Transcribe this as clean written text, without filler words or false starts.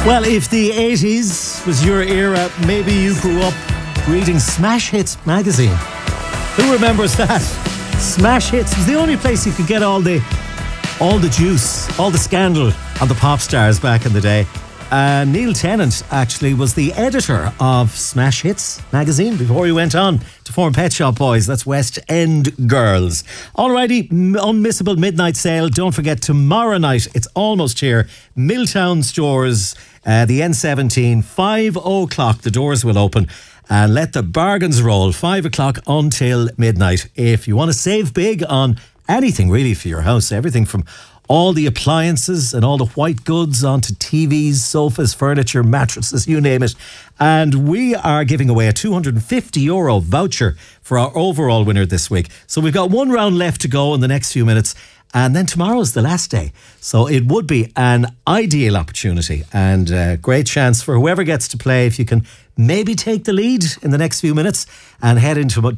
Well, if the 80s was your era, maybe you grew up reading Smash Hits magazine. Who remembers that? Smash Hits was the only place you could get all the juice, all the scandal on the pop stars back in the day. Neil Tennant actually was the editor of Smash Hits magazine before he went on to form Pet Shop Boys. That's West End Girls. Alrighty, unmissable midnight sale. Don't forget, tomorrow night, it's almost here. Milltown Stores, the N17, 5 o'clock, the doors will open. And let the bargains roll, 5 o'clock until midnight. If you want to save big on anything really for your house, everything from all the appliances and all the white goods onto TVs, sofas, furniture, mattresses, you name it. And we are giving away a €250 voucher for our overall winner this week. So we've got one round left to go in the next few minutes. And then tomorrow's the last day. So it would be an ideal opportunity and a great chance for whoever gets to play, if you can maybe take the lead in the next few minutes and head into